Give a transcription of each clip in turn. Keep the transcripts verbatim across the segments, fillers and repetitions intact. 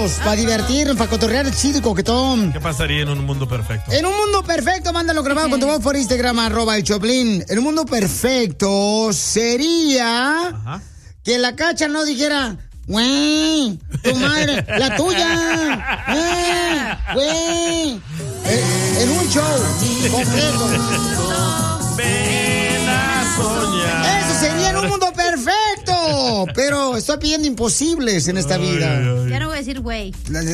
juntos, para divertirnos, para cotorrear el chido y coquetón. ¿Qué pasaría en un mundo perfecto? En un mundo perfecto, mándalo grabado con tu voz por Instagram, arroba el Choplin. En un mundo perfecto sería Ajá. que la Cacha no dijera, güey, tu madre, la tuya, güey, en un show completo. Ven a soñar. Eso sería en un mundo perfecto. Pero estoy pidiendo imposibles en esta vida. Ay, ay. Ya no voy a decir güey.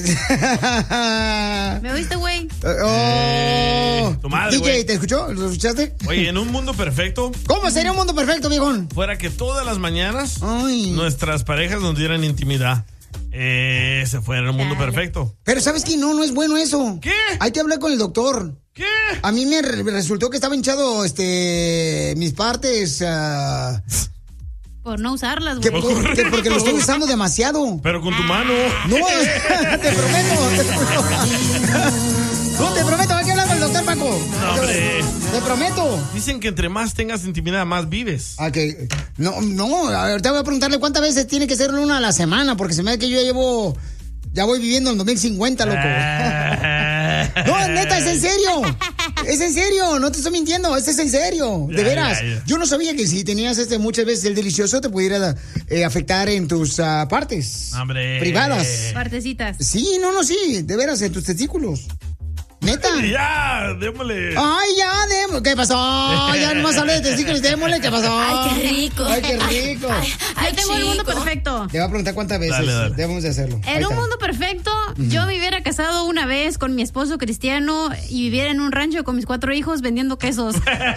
¿Me oíste, güey? Oh. Eh, tu madre, D J, güey. ¿te escuchó? ¿Lo escuchaste? Oye, en un mundo perfecto. ¿Cómo sería un mundo perfecto, viejón? Fuera que todas las mañanas ay. nuestras parejas nos dieran intimidad. Eh, Ese fuera un mundo Dale. perfecto. Pero ¿sabes qué? No, no es bueno eso. ¿Qué? Hay que hablar con el doctor. ¿Qué? A mí me re- resultó que estaba hinchado este, mis partes. Uh, Por no usarlas, que, güey. por, que porque lo estoy usando demasiado. Pero con tu mano. No, te prometo. Te prometo. No, te prometo, hay que hablar con el doctor Paco. No, hombre. Te prometo. Dicen que entre más tengas intimidad, más vives. Okay. No, no, ahorita voy a preguntarle cuántas veces tiene que ser una a la semana, porque se me da que yo ya llevo, ya voy viviendo en dos mil cincuenta, loco. No, neta, es en serio. Es en serio, no te estoy mintiendo, esto es en serio, de ya, veras. Ya, ya. Yo no sabía que si tenías este muchas veces el delicioso te pudiera eh, afectar en tus uh, partes Hombre. privadas. Partecitas. Sí, no, no, sí, de veras, en tus testículos. ¿Neta? Ya, démosle. Ay, ya, démosle. ¿Qué pasó? Ya nomás hablé de testículos, démosle. ¿Qué pasó? Ay, qué rico. Ay, qué rico. Ay, ay, yo tengo el mundo perfecto. Te voy a preguntar cuántas veces Dale, dale. debemos de hacerlo. En un mundo perfecto, uh-huh. yo me hubiera casado una vez con mi esposo cristiano y viviera en un rancho con mis cuatro hijos vendiendo quesos.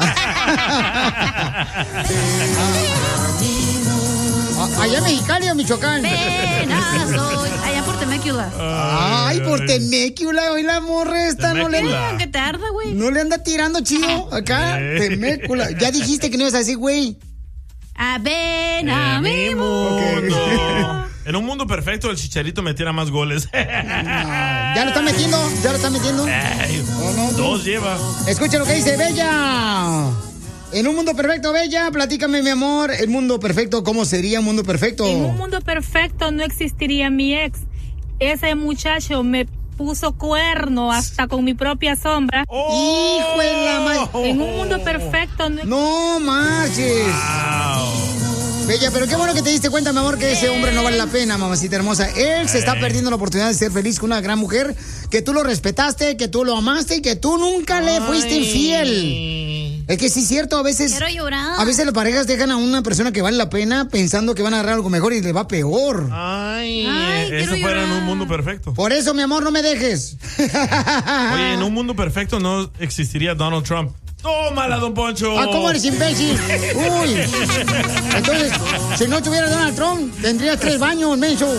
Allá en Mexicali o Michoacán. Pena soy. Allá por Temécula. Ay, por Temécula. Hoy la morra esta no le anda. Que te arda, güey. No le anda tirando chido acá. Temécula. Ya dijiste que no ibas a decir, güey. A ven a mi mundo. Okay. En un mundo perfecto, el Chicharito metiera más goles. No, ya lo está metiendo. Ya lo está metiendo. Ey, oh, no, dos no. lleva. Escucha lo que dice Bella. En un mundo perfecto, Bella, platícame, mi amor, el mundo perfecto, ¿cómo sería un mundo perfecto? En un mundo perfecto no existiría mi ex. Ese muchacho me puso cuerno hasta con mi propia sombra. ¡Oh! ¡Hijo de la madre! En un mundo perfecto no... ¡No marches! Wow. Bella, pero qué bueno que te diste cuenta, mi amor, que ese hombre no vale la pena, mamacita hermosa. Él se está perdiendo la oportunidad de ser feliz con una gran mujer, que tú lo respetaste, que tú lo amaste y que tú nunca le fuiste infiel. Es que sí es cierto, a veces... Quiero llorar. A veces las parejas dejan a una persona que vale la pena pensando que van a agarrar algo mejor y le va peor. Ay, Ay, eso fuera llorar. en un mundo perfecto. Por eso, mi amor, no me dejes. Oye, en un mundo perfecto no existiría Donald Trump. ¡Tómala, don Poncho! Ah, ¿cómo eres imbécil? Uy. Entonces, si no tuviera Donald Trump, tendrías tres baños, menso.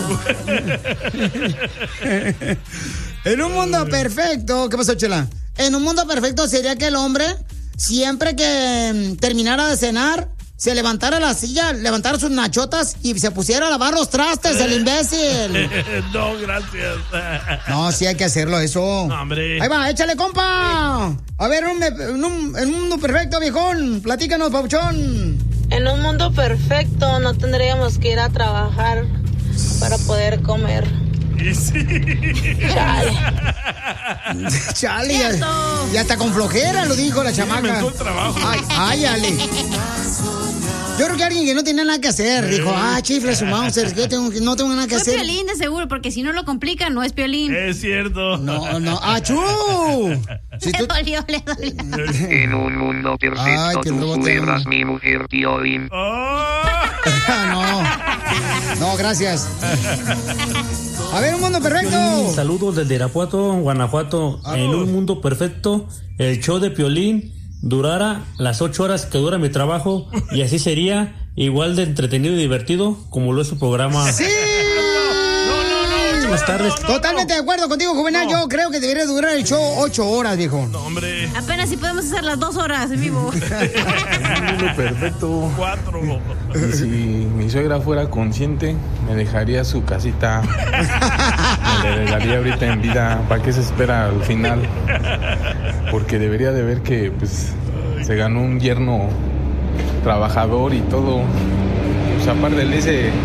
En un mundo perfecto, ¿qué pasó, Chela? En un mundo perfecto sería que el hombre, siempre que mm, terminara de cenar, se levantara la silla, levantara sus nachotas y se pusiera a lavar los trastes, el imbécil. No, gracias. No, sí hay que hacerlo, eso. No, hombre. Ahí va, échale, compa. A ver, un, en, un, en un mundo perfecto, viejón. Platícanos, pauchón. En un mundo perfecto no tendríamos que ir a trabajar para poder comer. Y sí. Chale. Chale, ya, ya hasta con flojera lo dijo la Sí, chamaca. inventó el trabajo. Ay, ay, Ale. Yo creo que alguien que no tenía nada que hacer dijo, ah, chifle su mouse, que tengo, no tengo nada que Fue hacer. Piolín de seguro, porque si no lo complica, no es Piolín. Es cierto. No, no, achú. Si Le tú... dolió, le dolió. En un mundo perfecto Ay, que tú luego te- fueras mi mujer, Piolín. Oh. no, no, gracias. A ver, un mundo perfecto. Saludos desde Irapuato, Guanajuato. En un mundo perfecto, el show de Piolín durara las ocho horas que dura mi trabajo y así sería igual de entretenido y divertido como lo es su programa. Sí. Buenas tardes. Totalmente de acuerdo contigo, Juvenal. Yo creo que debería durar el show ocho horas, viejo. No, hombre. Apenas si podemos hacer las dos horas en vivo. Mundo perfecto. Cuatro. Y si mi suegra fuera consciente, me dejaría su casita. Me la dejaría ahorita en vida. ¿Para qué se espera al final? Porque debería de ver que pues se ganó un yerno trabajador y todo. Pues aparte le dice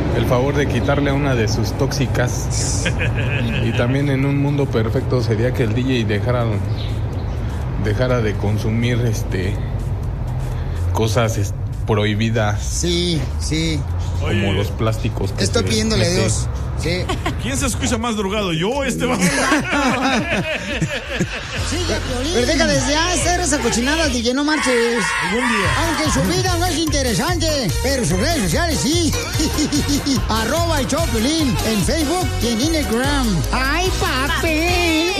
el favor de quitarle a una de sus tóxicas. Y también en un mundo perfecto sería que el D J dejara, dejara de consumir este cosas este, prohibidas. Sí, sí. Como Oye, los plásticos. Que Estoy se pidiéndole a mete. Dios. Sí. ¿Quién se escucha más drogado? ¿Yo o este vato? Pero deja desde hacer esa cochinada, D J, no marches. Algún día. Aunque su vida no es interesante, pero sus redes sociales sí. Arroba el show de Piolín en Facebook y en Instagram. ¡Ay, papi!